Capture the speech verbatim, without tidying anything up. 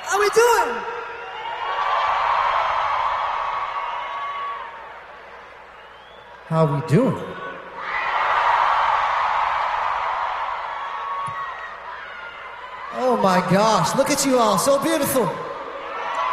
How we doing? How we doing? Oh my gosh, look at you all, so beautiful.